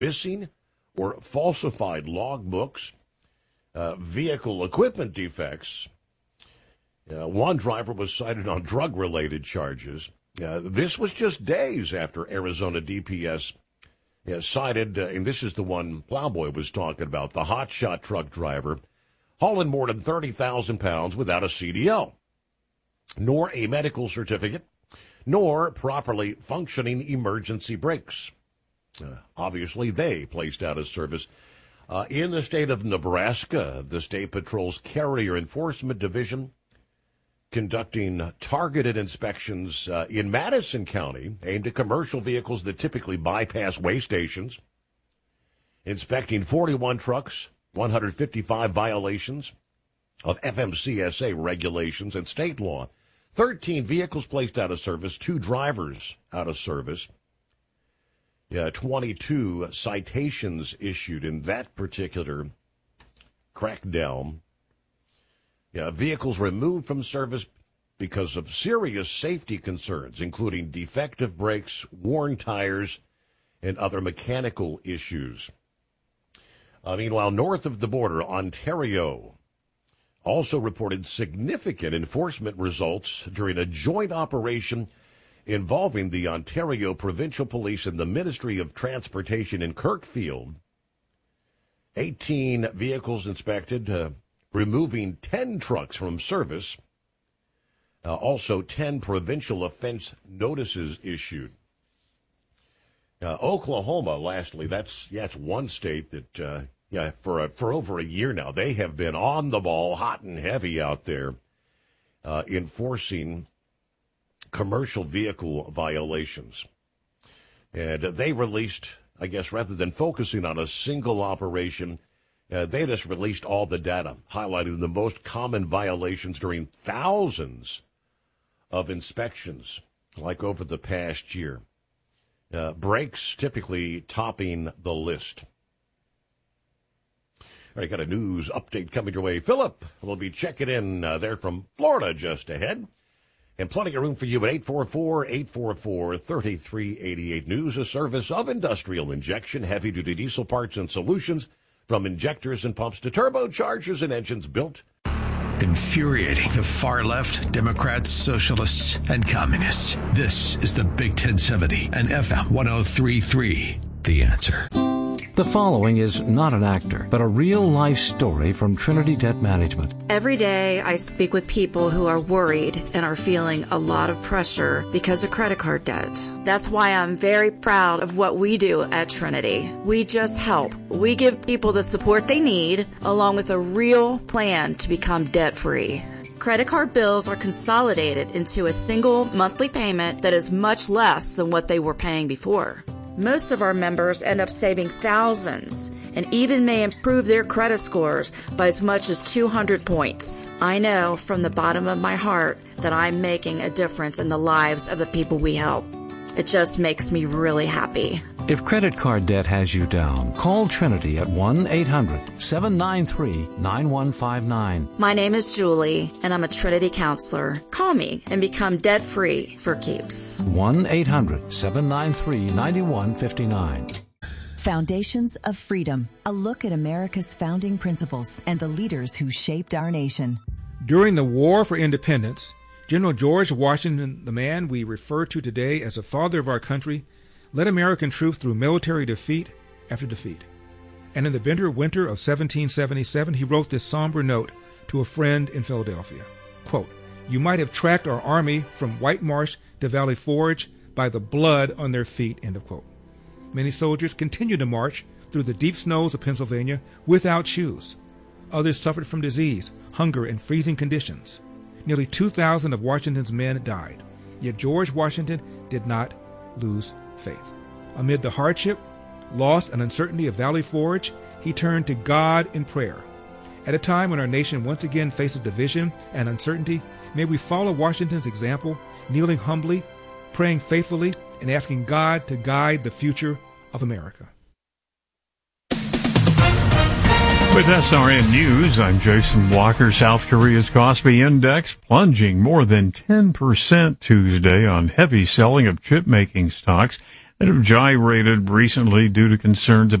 missing or falsified logbooks, vehicle equipment defects. One driver was cited on drug-related charges. This was just days after Arizona DPS cited, and this is the one Plowboy was talking about, the hotshot truck driver hauling more than 30,000 pounds without a CDL, nor a medical certificate, nor properly functioning emergency brakes. Obviously, they placed out of service. In the state of Nebraska, the State Patrol's Carrier Enforcement Division conducting targeted inspections in Madison County aimed at commercial vehicles that typically bypass weigh stations, inspecting 41 trucks, 155 violations of FMCSA regulations and state law, 13 vehicles placed out of service, 2 drivers out of service, 22 citations issued in that particular crackdown. Vehicles removed from service because of serious safety concerns, including defective brakes, worn tires, and other mechanical issues. Meanwhile, north of the border, Ontario also reported significant enforcement results during a joint operation involving the Ontario Provincial Police and the Ministry of Transportation in Kirkfield. 18 vehicles inspected, removing 10 trucks from service. Also, 10 provincial offense notices issued. Oklahoma, lastly, that's one state that, for over a year now, they have been on the ball, hot and heavy out there, enforcing commercial vehicle violations. And they released, I guess, rather than focusing on a single operation, they just released all the data, highlighting the most common violations during thousands of inspections, like over the past year. Brakes typically topping the list. All right, got a news update coming your way. Philip will be checking in there from Florida just ahead. And plenty of room for you at 844-844-3388. News, a service of Industrial Injection, heavy-duty diesel parts and solutions, from injectors and pumps to turbochargers and engines built. Infuriating the far left, Democrats, socialists, and communists. This is the Big 1070 and FM 103.3. The Answer. The following is not an actor, but a real-life story from Trinity Debt Management. Every day I speak with people who are worried and are feeling a lot of pressure because of credit card debt. That's why I'm very proud of what we do at Trinity. We just help. We give people the support they need, along with a real plan to become debt-free. Credit card bills are consolidated into a single monthly payment that is much less than what they were paying before. Most of our members end up saving thousands and even may improve their credit scores by as much as 200 points. I know from the bottom of my heart that I'm making a difference in the lives of the people we help. It just makes me really happy. If credit card debt has you down, call Trinity at 1-800-793-9159. My name is Julie, and I'm a Trinity counselor. Call me and become debt-free for keeps. 1-800-793-9159. Foundations of Freedom, a look at America's founding principles and the leaders who shaped our nation. During the War for Independence, General George Washington, the man we refer to today as the father of our country, led American troops through military defeat after defeat. And in the bitter winter of 1777, he wrote this somber note to a friend in Philadelphia. Quote, "You might have tracked our army from White Marsh to Valley Forge by the blood on their feet," end of quote. Many soldiers continued to march through the deep snows of Pennsylvania without shoes. Others suffered from disease, hunger, and freezing conditions. Nearly 2,000 of Washington's men died. Yet George Washington did not lose faith. Amid the hardship, loss, and uncertainty of Valley Forge, he turned to God in prayer. At a time when our nation once again faces division and uncertainty, may we follow Washington's example, kneeling humbly, praying faithfully, and asking God to guide the future of America. With SRN News, I'm Jason Walker. South Korea's Kospi Index plunging more than 10% Tuesday on heavy selling of chip-making stocks. that have gyrated recently due to concerns